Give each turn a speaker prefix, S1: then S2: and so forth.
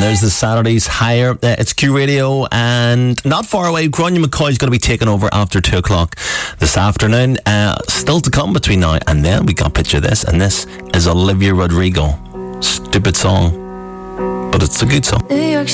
S1: there's the Saturdays Higher. It's Q Radio, and not far away, Gráinne McCoy's going to be taking over after 2 o'clock this afternoon. Still to come between now and then. We got Picture This, and this is Olivia Rodrigo. Stupid song, but it's a good song.